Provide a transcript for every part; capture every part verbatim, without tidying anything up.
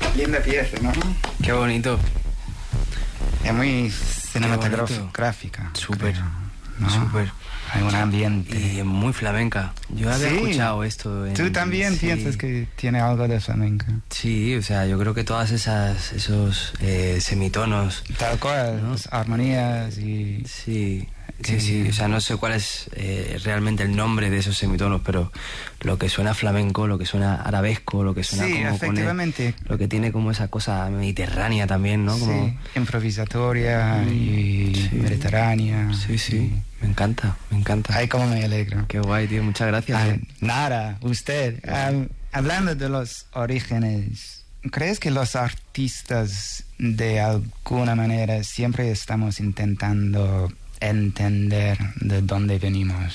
Linda pieza, ¿no? Qué bonito. Es muy cinematográfica. Súper, ¿no? súper. Hay un ambiente. Y es muy flamenca. Yo había Sí. escuchado esto. En, ¿Tú también sí. piensas que tiene algo de flamenco? Sí, o sea, yo creo que todas esas esos eh, semitonos. Tal cual, ¿no? las armonías y... Sí, sí, sí. O sea, no sé cuál es eh, realmente el nombre de esos semitonos, pero lo que suena flamenco, lo que suena arabesco, lo que suena Sí, como efectivamente. Con el, lo que tiene como esa cosa mediterránea también, ¿no? Como... Sí, improvisatoria Mm, y sí. mediterránea. Sí, sí. Y... Me encanta, me encanta. Ay, cómo me alegro. Qué guay, tío. Muchas gracias. Ah, eh. nada, usted. Um, hablando de los orígenes, ¿crees que los artistas de alguna manera siempre estamos intentando entender de dónde venimos?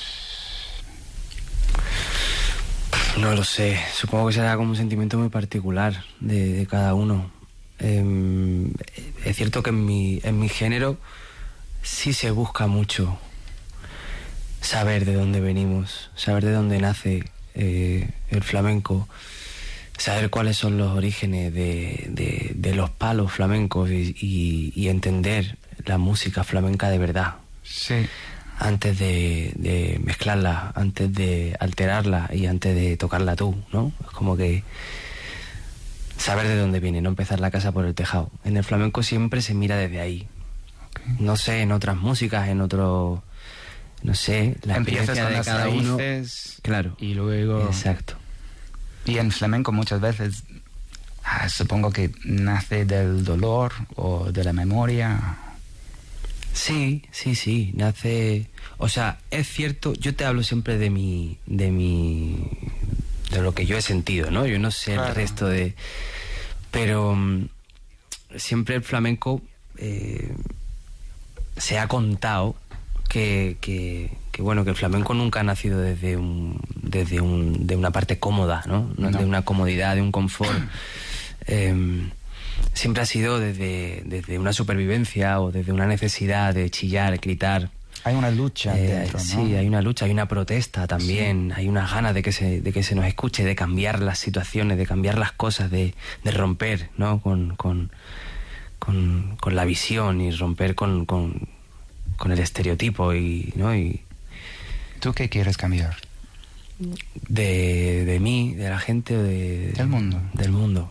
No lo sé. Supongo que será como un sentimiento muy particular de, de cada uno. Eh, es cierto que en mi, en mi género sí se busca mucho saber de dónde venimos, saber de dónde nace eh, el flamenco, saber cuáles son los orígenes de, de, de los palos flamencos y, y, y entender la música flamenca de verdad. Sí. Antes de, de mezclarla, antes de alterarla y antes de tocarla tú, ¿no? Es como que saber de dónde viene, no empezar la casa por el tejado. En el flamenco siempre se mira desde ahí. Okay. No sé, en otras músicas, en otros... No sé, la Empiezas experiencia con de las cada raíces, uno. Claro. Y luego... Exacto. Y en flamenco muchas veces, ah, supongo que nace del dolor o de la memoria. Sí, sí, sí, nace... O sea, es cierto, yo te hablo siempre de mi... de mi... de lo que yo he sentido, ¿no? Yo no sé claro. El resto de... Pero um, siempre el flamenco eh, se ha contado que, que, que, bueno, que el flamenco nunca ha nacido desde un... desde un, de una parte cómoda, ¿no? no. De una comodidad, de un confort. eh, siempre ha sido desde, desde una supervivencia o desde una necesidad de chillar, gritar. Hay una lucha eh, dentro, ¿no? Sí, hay una lucha, hay una protesta también, sí. Hay unas ganas de que se, de que se nos escuche, de cambiar las situaciones, de cambiar las cosas, de, de romper, ¿no? Con, con, con, con la visión y romper con, con, con el estereotipo y, ¿no? Y ¿tú qué quieres cambiar? De, de mí, de la gente, de, del mundo. Del mundo.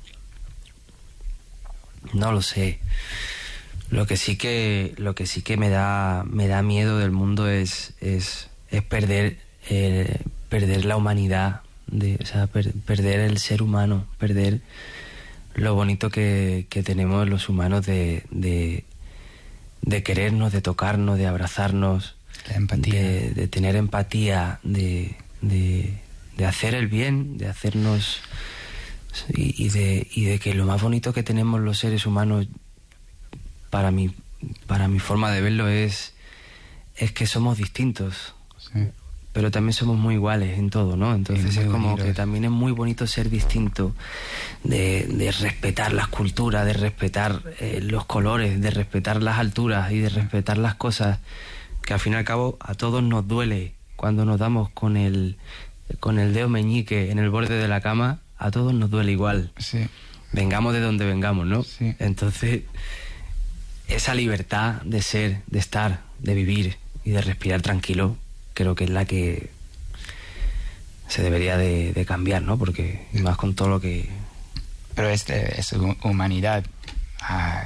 No lo sé. Lo que sí que, lo que sí que me da, me da miedo del mundo es, es, es perder, eh, perder la humanidad, de, o sea, per, perder el ser humano, perder lo bonito que, que tenemos los humanos de, de, de querernos, de tocarnos, de abrazarnos, la empatía, de, de tener empatía, de, de, de hacer el bien, de hacernos y, y de, y de que lo más bonito que tenemos los seres humanos, para mi, para mi forma de verlo, es, es que somos distintos, sí. Pero también somos muy iguales en todo, ¿no? Entonces es como que también es muy bonito ser distinto, de, de respetar las culturas, de respetar eh, los colores, de respetar las alturas y de respetar las cosas que al fin y al cabo a todos nos duele cuando nos damos con el, con el dedo meñique en el borde de la cama, a todos nos duele igual. Sí. Vengamos de donde vengamos, ¿no? Sí. Entonces, esa libertad de ser, de estar, de vivir y de respirar tranquilo, creo que es la que se debería de, de cambiar, ¿no? Porque más con todo lo que... Pero este, esta humanidad, uh,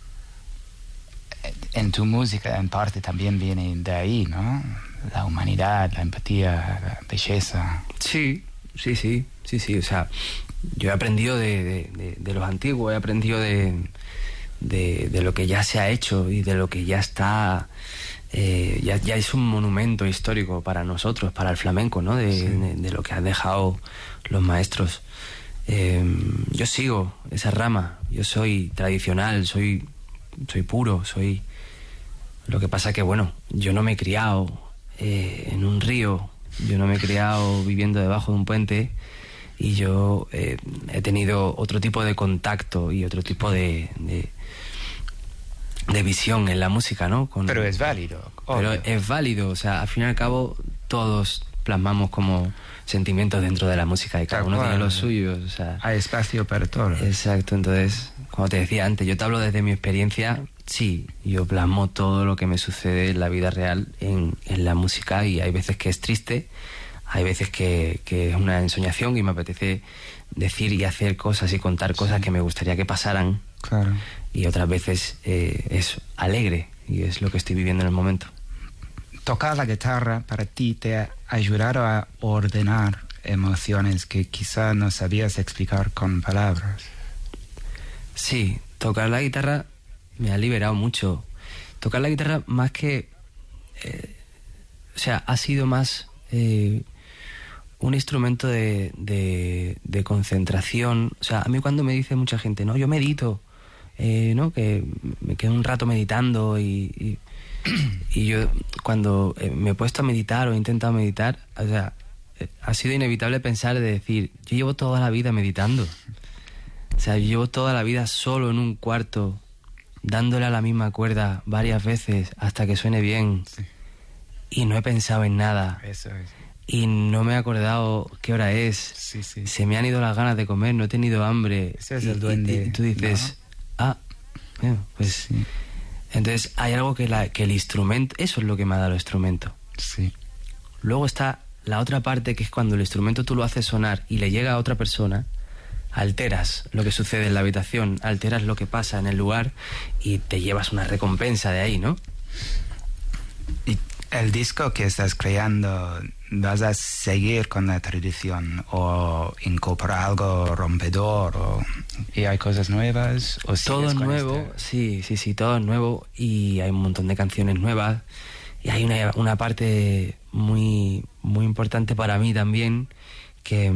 en tu música en parte también viene de ahí, ¿no? La humanidad, la empatía, la belleza. Sí, sí, sí, sí, sí. O sea, yo he aprendido de, de, de, de los antiguos, he aprendido de, de, de lo que ya se ha hecho y de lo que ya está... Eh, ya, ya es un monumento histórico para nosotros, para el flamenco, ¿no? De, sí. de, de lo que han dejado los maestros. Eh, yo sigo esa rama, yo soy tradicional, soy, soy puro, soy... Lo que pasa que, bueno, yo no me he criado eh, en un río, yo no me he criado viviendo debajo de un puente y yo eh, he tenido otro tipo de contacto y otro tipo de... de de visión en la música, ¿no? Con, pero es válido. Pero obvio. es válido, o sea, al fin y al cabo todos plasmamos como sentimientos dentro de la música y cada uno tiene los suyos, o sea, hay espacio para todo. Exacto, entonces, como te decía antes, yo te hablo desde mi experiencia. Sí, yo plasmo todo lo que me sucede en la vida real en, en la música, y hay veces que es triste, hay veces que, que es una ensoñación y me apetece decir y hacer cosas y contar cosas, sí, que me gustaría que pasaran. Claro. Y otras veces eh, es alegre, y es lo que estoy viviendo en el momento. Tocar la guitarra para ti te ha ayudado a ordenar emociones que quizá no sabías explicar con palabras. Sí, tocar la guitarra me ha liberado mucho. Tocar la guitarra más que... Eh, o sea, ha sido más eh, un instrumento de, de, de concentración. O sea, a mí cuando me dice mucha gente, no, yo medito, eh, ¿no? Que me quedo un rato meditando y... y y yo cuando me he puesto a meditar o he intentado meditar, o sea, ha sido inevitable pensar de decir, yo llevo toda la vida meditando. O sea, yo llevo toda la vida solo en un cuarto, dándole a la misma cuerda varias veces hasta que suene bien. Sí. Y no he pensado en nada. Eso es. Y no me he acordado qué hora es. Sí, sí. Se me han ido las ganas de comer, no he tenido hambre. Ese es el duende. Y, y tú dices, ¿no? ah, bueno, pues... Sí. Entonces hay algo que, la, que el instrumento, eso es lo que me ha dado el instrumento. Sí. Luego está la otra parte, que es cuando el instrumento tú lo haces sonar y le llega a otra persona, alteras lo que sucede en la habitación, alteras lo que pasa en el lugar y te llevas una recompensa de ahí, ¿no? Y el disco que estás creando, ¿vas a seguir con la tradición o incorporar algo rompedor o, y hay cosas nuevas? ¿O todo es nuevo, este? sí, sí, sí, todo es nuevo y hay un montón de canciones nuevas y hay una, una parte muy, muy importante para mí también que,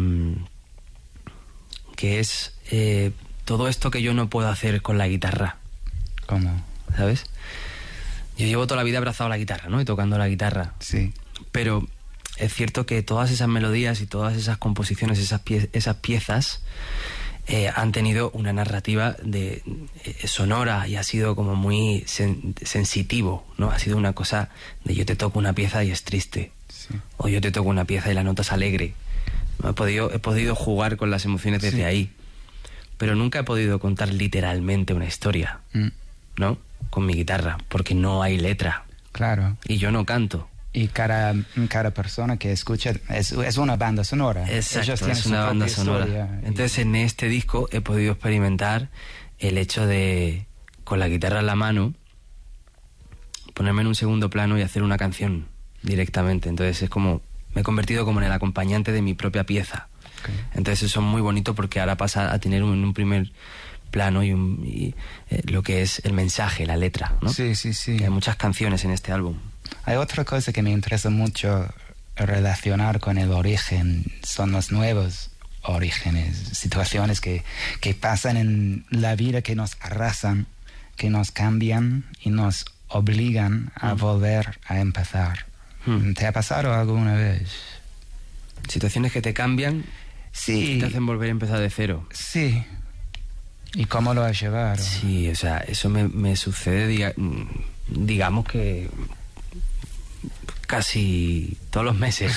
que es eh, todo esto que yo no puedo hacer con la guitarra. ¿Cómo? ¿Sabes? Yo llevo toda la vida abrazado a la guitarra, ¿no? Y tocando la guitarra. Sí. Pero es cierto que todas esas melodías y todas esas composiciones, esas, pie esas piezas, eh, han tenido una narrativa de, eh, sonora y ha sido como muy sen sensitivo, ¿no? Ha sido una cosa de yo te toco una pieza y es triste. Sí. O yo te toco una pieza y la nota es alegre. He podido, he podido jugar con las emociones desde sí. ahí. Pero nunca he podido contar literalmente una historia, mm. ¿no? Con mi guitarra, porque no hay letra. Claro. Y yo no canto. Y cada, cada persona que escucha es, es una banda sonora. Exacto, es una banda sonora. Entonces y... en este disco he podido experimentar el hecho de, con la guitarra en la mano, ponerme en un segundo plano y hacer una canción directamente. Entonces es como, me he convertido como en el acompañante de mi propia pieza. Okay. Entonces eso es muy bonito porque ahora pasa a tener un, un primer plano y, un, y eh, lo que es el mensaje, la letra, ¿no? Sí, sí, sí. Y hay muchas canciones en este álbum. Hay otra cosa que me interesa mucho relacionar con el origen, son los nuevos orígenes, situaciones que, que pasan en la vida que nos arrasan, que nos cambian y nos obligan a mm. volver a empezar. Mm. ¿Te ha pasado alguna vez? Situaciones que te cambian, sí, y te hacen volver a empezar de cero. Sí. ¿Y cómo lo has llevado? Sí, o sea, eso me, me sucede, diga, digamos que casi todos los meses.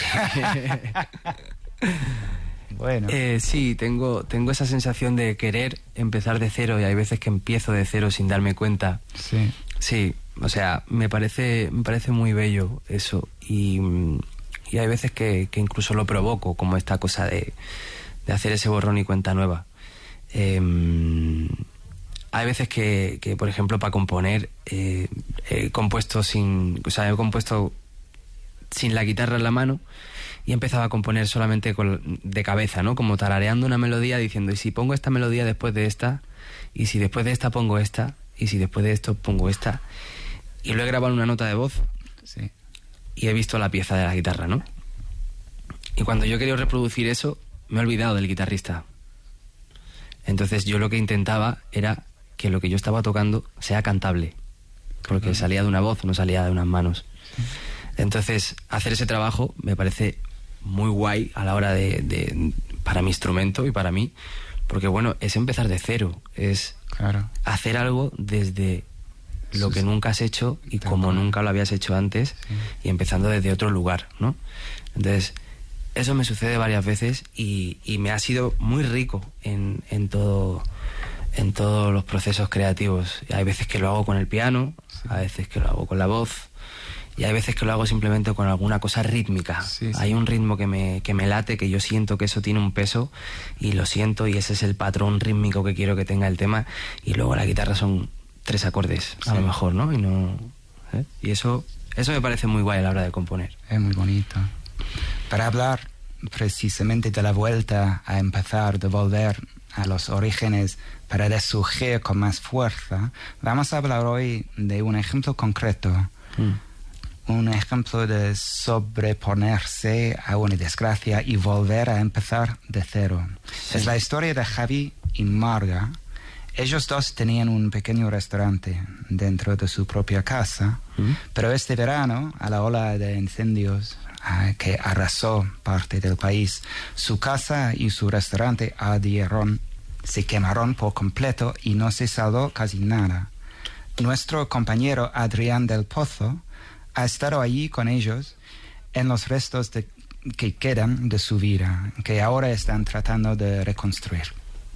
Bueno. Eh, sí, tengo, tengo esa sensación de querer empezar de cero y hay veces que empiezo de cero sin darme cuenta. Sí. Sí, o sea, me parece, me parece muy bello eso y, y hay veces que, que incluso lo provoco, como esta cosa de, de hacer ese borrón y cuenta nueva. Eh, hay veces que, que, por ejemplo, para componer eh, he compuesto sin, o sea, he compuesto sin la guitarra en la mano y empezaba a componer solamente con, de cabeza, ¿no? Como tarareando una melodía diciendo, ¿y si pongo esta melodía después de esta? ¿Y si después de esta pongo esta? ¿Y si después de esto pongo esta? Y lo he grabado en una nota de voz. Sí. Y he visto la pieza de la guitarra, ¿no? Y cuando yo quería reproducir eso, me he olvidado del guitarrista. Entonces yo lo que intentaba era que lo que yo estaba tocando sea cantable, porque uh-huh. salía de una voz, no salía de unas manos. Sí. Entonces hacer ese trabajo me parece muy guay a la hora de, de para mi instrumento y para mí, porque bueno, es empezar de cero, es claro. hacer algo desde lo que nunca has hecho y como nunca lo habías hecho antes, sí. y empezando desde otro lugar, ¿no? Entonces eso me sucede varias veces y, y me ha sido muy rico en, en todo, en todos los procesos creativos. Hay veces que lo hago con el piano, sí. Hay veces que lo hago con la voz y hay veces que lo hago simplemente con alguna cosa rítmica. Sí, sí. Hay un ritmo que me, que me late, que yo siento que eso tiene un peso y lo siento, y ese es el patrón rítmico que quiero que tenga el tema, y luego la guitarra son tres acordes, sí. A lo mejor, ¿no? Y no, ¿eh? Y eso, eso me parece muy guay a la hora de componer. Es muy bonito. Para hablar precisamente de la vuelta a empezar, de volver a los orígenes para resurgir con más fuerza, vamos a hablar hoy de un ejemplo concreto. Mm. Un ejemplo de sobreponerse a una desgracia y volver a empezar de cero. Sí. Es la historia de Javi y Marga. Ellos dos tenían un pequeño restaurante dentro de su propia casa, ¿Mm? Pero este verano, a la ola de incendios uh, que arrasó parte del país, su casa y su restaurante ardieron, se quemaron por completo y no se salvó casi nada. Nuestro compañero Adrián del Pozo ha estado allí con ellos en los restos de, que quedan de su vida, que ahora están tratando de reconstruir.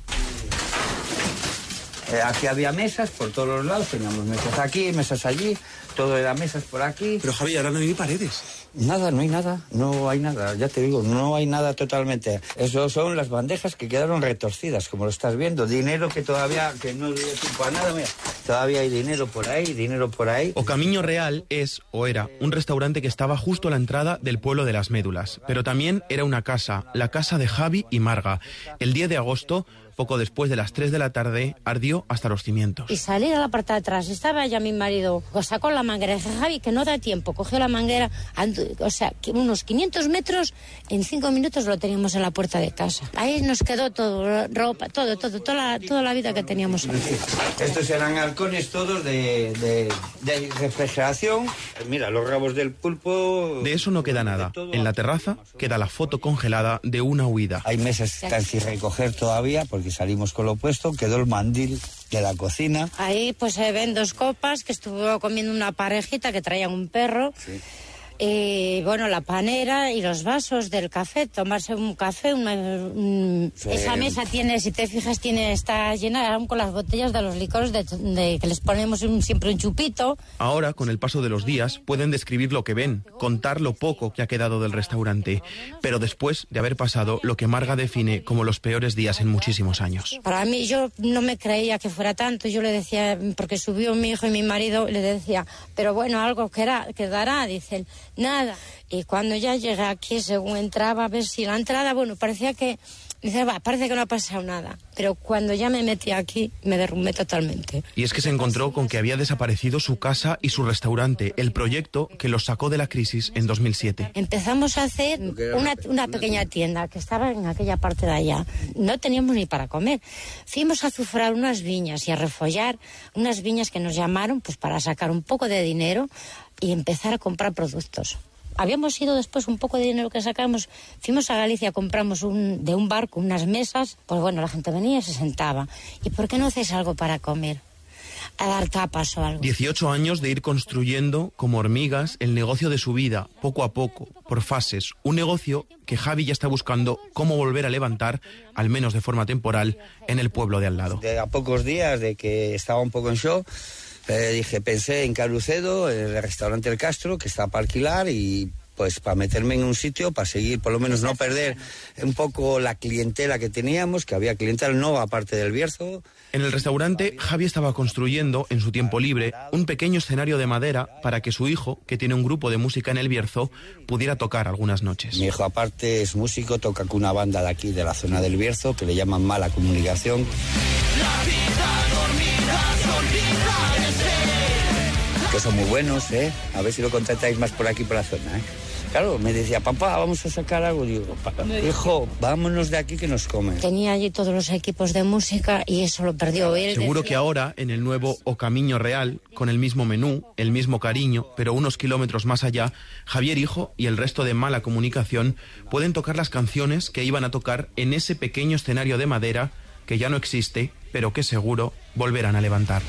Eh, aquí había mesas por todos los lados, teníamos mesas aquí, mesas allí, todo era mesas por aquí. Pero Javi, ahora no hay paredes. Nada, no hay nada, no hay nada, ya te digo, no hay nada totalmente. Eso son las bandejas que quedaron retorcidas, como lo estás viendo. Dinero que todavía, que no dio tiempo a nada, mira. Todavía hay dinero por ahí, dinero por ahí. O Camino Real es, o era, un restaurante que estaba justo a la entrada del pueblo de las Médulas. Pero también era una casa, la casa de Javi y Marga. El diez de agosto, poco después de las tres de la tarde, ardió hasta los cimientos. Y salí a la parte de atrás, estaba ya mi marido, sacó la manguera, dije, Javi, que no da tiempo, cogió la manguera, o sea, unos quinientos metros, en cinco minutos lo teníamos en la puerta de casa. Ahí nos quedó todo, ropa, todo, todo, toda la, toda la vida que teníamos. Estos eran halcones todos de, de, de refrigeración. Mira, los rabos del pulpo... De eso no queda nada. En la terraza queda la foto congelada de una huida. Hay mesas que están sin recoger todavía, porque salimos con lo puesto, quedó el mandil de la cocina. Ahí pues se ven dos copas que estuvo comiendo una parejita que traían un perro. Sí. Y bueno, la panera y los vasos del café, tomarse un café, una, un, sí. Esa mesa tiene, si te fijas, tiene está llena aún con las botellas de los licores de, de que les ponemos un, siempre un chupito. Ahora, con el paso de los días, pueden describir lo que ven, contar lo poco que ha quedado del restaurante, pero después de haber pasado lo que Marga define como los peores días en muchísimos años. Para mí, yo no me creía que fuera tanto, yo le decía, porque subió mi hijo y mi marido, le decía, pero bueno, algo quedará, quedará, dicen. Nada. Y cuando ya llegué aquí, según entraba, a ver si la entrada, bueno, parecía que, dice, va, parece que no ha pasado nada. Pero cuando ya me metí aquí, me derrumbé totalmente. Y es que se encontró con que había desaparecido su casa y su restaurante, el proyecto que los sacó de la crisis en dos mil siete. Empezamos a hacer una, una pequeña tienda que estaba en aquella parte de allá. No teníamos ni para comer. Fuimos a azufrar unas viñas y a refollar unas viñas que nos llamaron pues para sacar un poco de dinero y empezar a comprar productos. Habíamos ido después un poco de dinero que sacamos, fuimos a Galicia, compramos un, de un barco unas mesas, pues bueno, la gente venía y se sentaba. ¿Y por qué no haces algo para comer? A dar tapas o algo. dieciocho años de ir construyendo, como hormigas, el negocio de su vida, poco a poco, por fases. Un negocio que Javi ya está buscando cómo volver a levantar, al menos de forma temporal, en el pueblo de al lado. De a pocos días de que estaba un poco en shock, Eh, dije, pensé en Carucedo, en el restaurante El Castro, que está para alquilar, y pues para meterme en un sitio, para seguir, por lo menos no perder un poco la clientela que teníamos, que había clientela no aparte del Bierzo. En el restaurante, Javi estaba construyendo, en su tiempo libre, un pequeño escenario de madera para que su hijo, que tiene un grupo de música en el Bierzo, pudiera tocar algunas noches. Mi hijo aparte es músico, toca con una banda de aquí, de la zona del Bierzo, que le llaman Mala Comunicación. La vida dormida, que son muy buenos, ¿eh? A ver si lo contratáis más por aquí, por la zona, ¿eh? Claro, me decía, papá, vamos a sacar algo. Digo, hijo, vámonos de aquí que nos comen. Tenía allí todos los equipos de música y eso lo perdió. Él Seguro decía... que ahora, en el nuevo O Camino Real, con el mismo menú, el mismo cariño, pero unos kilómetros más allá, Javier Hijo y el resto de Mala Comunicación pueden tocar las canciones que iban a tocar en ese pequeño escenario de madera que ya no existe, pero que seguro volverán a levantar.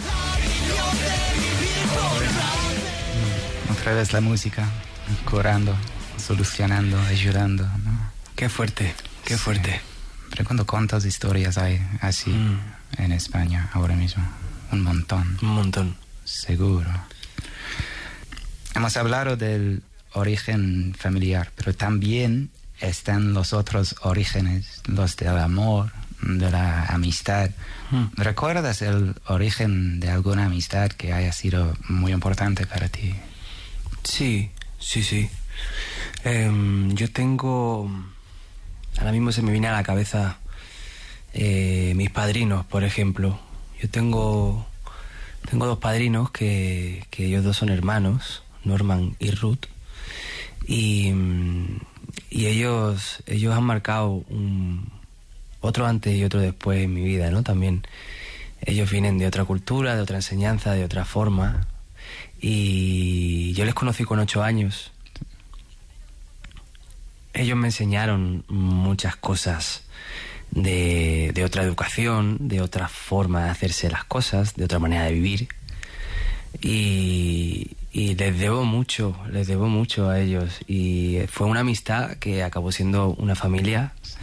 Otra vez la música, curando, solucionando, ayudando, ¿no? Qué fuerte, qué Sí. fuerte. Pregunto cuántas historias hay así Mm. en España ahora mismo. Un montón, Un montón. seguro. Hemos hablado del origen familiar, pero también están los otros orígenes, los del amor, de la amistad. Mm. ¿Recuerdas el origen de alguna amistad que haya sido muy importante para ti? Sí, sí, sí. Em, yo tengo... Ahora mismo se me viene a la cabeza eh, mis padrinos, por ejemplo. Yo tengo... Tengo dos padrinos que, que ellos dos son hermanos, Norman y Ruth. Y, y ellos, ellos han marcado un, otro antes y otro después en mi vida, ¿no? También ellos vienen de otra cultura, de otra enseñanza, de otra forma. Y yo les conocí con ocho años. Ellos me enseñaron muchas cosas de, de otra educación, de otra forma de hacerse las cosas, de otra manera de vivir. Y, y les debo mucho, les debo mucho a ellos. Y fue una amistad que acabó siendo una familia. Sí.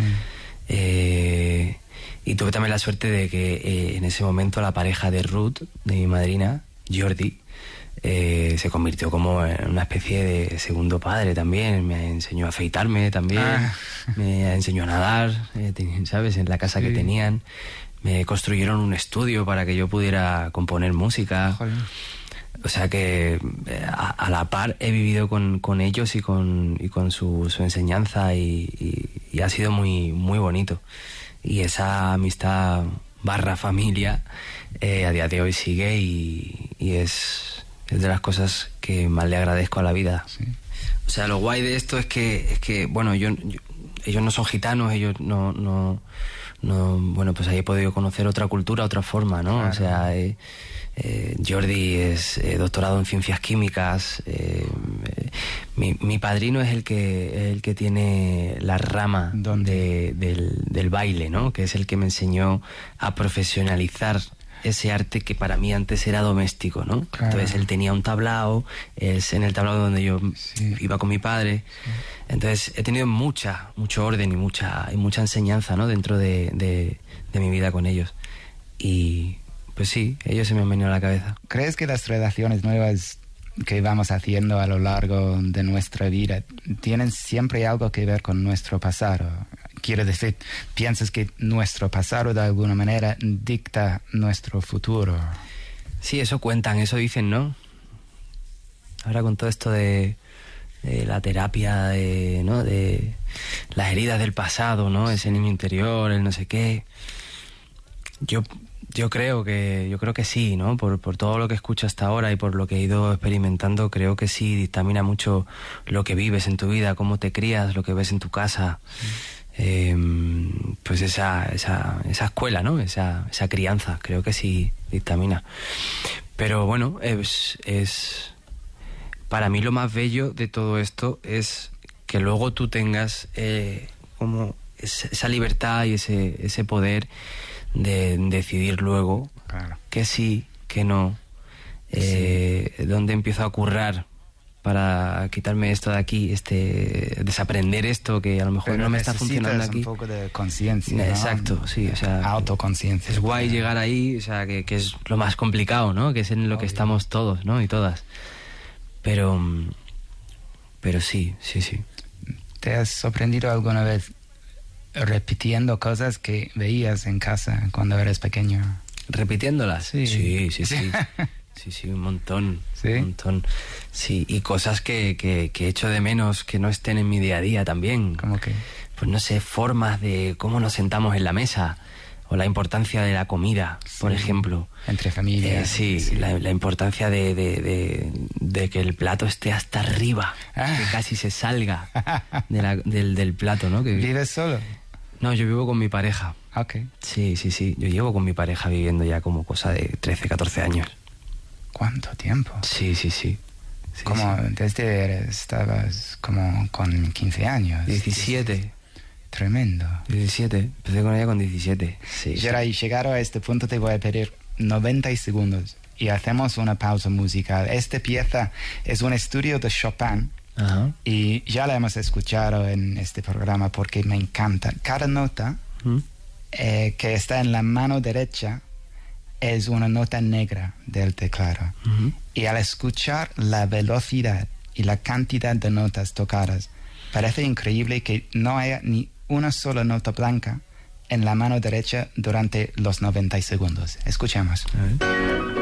Eh, y tuve también la suerte de que eh, en ese momento la pareja de Ruth, de mi madrina, Jordi, eh, se convirtió como en una especie de segundo padre también. Me enseñó a afeitarme también, Ah. me enseñó a nadar, eh, ten- ¿sabes? En la casa Sí. que tenían. Me construyeron un estudio para que yo pudiera componer música. Joder. O sea que eh, a, a la par he vivido con, con ellos y con, y con su, su enseñanza y, y- y ha sido muy, muy bonito. Y esa amistad barra familia eh, a día de hoy sigue y, y es, es de las cosas que más le agradezco a la vida. Sí. O sea, lo guay de esto es que, es que bueno, yo, yo- ellos no son gitanos, ellos no, no, no, bueno, pues ahí he podido conocer otra cultura, otra forma, ¿no? Claro. O sea, eh, eh, Jordi es eh, doctorado en ciencias químicas. eh, eh, mi, mi padrino es el que, el que tiene la rama ¿Dónde? de, del, del baile, ¿no? Que es el que me enseñó a profesionalizar ese arte que para mí antes era doméstico, ¿no? Claro. Entonces él tenía un tablao, es en el tablao donde yo Sí. iba con mi padre. Entonces he tenido mucha, mucho orden y mucha, y mucha enseñanza, ¿no? Dentro de, de, de mi vida con ellos. Y pues sí, ellos se me han venido a la cabeza. ¿Crees que las relaciones nuevas que vamos haciendo a lo largo de nuestra vida tienen siempre algo que ver con nuestro pasado? Quiero decir, ¿piensas que nuestro pasado de alguna manera dicta nuestro futuro? Sí, eso cuentan, eso dicen, ¿no? Ahora con todo esto de, de la terapia, de, ¿no? De las heridas del pasado, ¿no? Ese niño interior, el no sé qué. Yo, yo creo que, yo creo que sí, ¿no? Por, por todo lo que escucho hasta ahora y por lo que he ido experimentando, creo que sí dictamina mucho lo que vives en tu vida, cómo te crías, lo que ves en tu casa. Eh, pues esa, esa, esa escuela, ¿no? Esa, esa crianza, creo que sí dictamina. Pero bueno, es, es para mí lo más bello de todo esto es que luego tú tengas eh, como es- esa libertad y ese, ese poder de decidir luego Claro. que sí, que no, eh, dónde empiezo a currar para quitarme esto de aquí, este desaprender esto que a lo mejor Pero no me está necesitas funcionando aquí. un poco de conciencia, ¿no? Exacto, sí, o sea, autoconciencia. es guay llegar ahí, o sea, que, que es lo más complicado, ¿no? Que es en lo que Obvio. estamos todos, ¿no? Y todas. Pero, mm, pero sí, sí, sí. ¿Te has sorprendido alguna vez repitiendo cosas que veías en casa cuando eras pequeño? ¿Repitiéndolas? Sí. Sí, sí, sí. Sí, sí, un montón. ¿Sí? Un montón. Sí, y cosas que, que, que echo de menos que no estén en mi día a día también. Como que Pues no sé, formas de cómo nos sentamos en la mesa o la importancia de la comida, por Sí. ejemplo. entre familias. Eh, sí, La, la importancia de, de, de, de que el plato esté hasta arriba, Ah. que casi se salga de la- del, del plato, ¿no? Que, ¿Vives solo? no, yo vivo con mi pareja. Ok. Sí, sí, sí. Yo llevo con mi pareja viviendo ya como cosa de trece, catorce años. ¿Cuánto tiempo? Sí, sí, sí. Sí, Como sí. desde eres- estabas como con quince años. diecisiete. Tremendo. diecisiete. Empecé con ella con diecisiete. Sí. Gerard, y llegado a este punto te voy a pedir noventa segundos y hacemos una pausa musical. Esta pieza es un estudio de Chopin Ajá. Y ya la hemos escuchado en este programa porque me encanta. Cada nota ¿Mm? eh, que está en la mano derecha es una nota negra del teclado. Uh-huh. Y al escuchar la velocidad y la cantidad de notas tocadas, parece increíble que no haya ni una sola nota blanca en la mano derecha durante los noventa segundos. Escuchemos. A ver.